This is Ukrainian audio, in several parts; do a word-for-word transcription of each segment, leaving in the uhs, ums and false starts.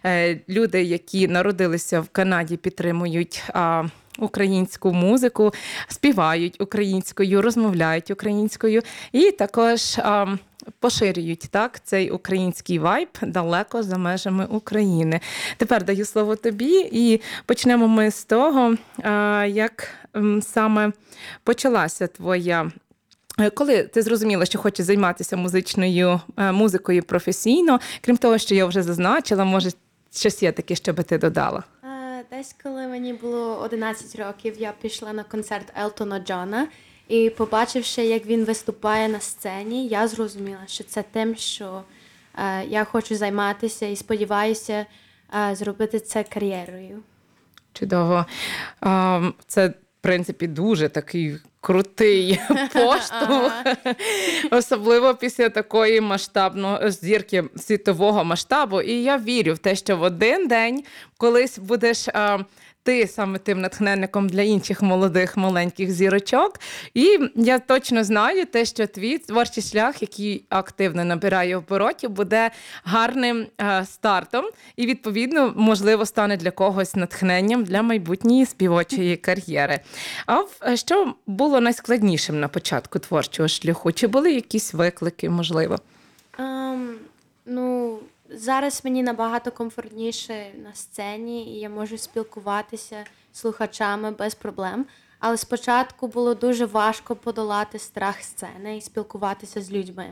люди, які народилися в Канаді, підтримують українську музику, співають українською, розмовляють українською і також поширюють так, цей український вайб далеко за межами України. Тепер даю слово тобі і почнемо ми з того, як саме почалася твоя... Коли ти зрозуміла, що хочеш займатися музичною музикою професійно, крім того, що я вже зазначила, може щось є таке, що би ти додала? Десь коли мені було одинадцять років, я пішла на концерт Елтона Джона. І побачивши, як він виступає на сцені, я зрозуміла, що це тим, що е, я хочу займатися і сподіваюся е, зробити це кар'єрою. Чудово. Це, в принципі, дуже такий крутий поштовх, особливо після такої масштабної зірки світового масштабу. І я вірю в те, що в один день колись будеш... ти саме тим натхненником для інших молодих маленьких зірочок. І я точно знаю те, що твій творчий шлях, який активно набирає оборотів, буде гарним е, стартом і, відповідно, можливо, стане для когось натхненням для майбутньої співочої кар'єри. А що було найскладнішим на початку творчого шляху? Чи були якісь виклики, можливо? Um, ну... Зараз мені набагато комфортніше на сцені, і я можу спілкуватися з слухачами без проблем. Але спочатку було дуже важко подолати страх сцени і спілкуватися з людьми.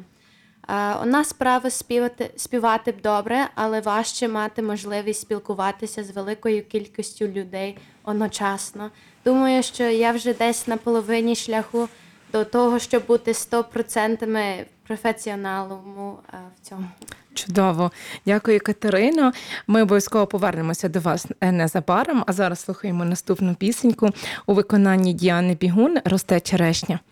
У нас справа співати, співати б добре, але важче мати можливість спілкуватися з великою кількістю людей одночасно. Думаю, що я вже десь на половині шляху до того, щоб бути сто відсотків професіоналом в цьому. Чудово. Дякую, Катерино. Ми обов'язково повернемося до вас незабаром, а зараз слухаємо наступну пісеньку у виконанні Діани Бігун «Росте черешня».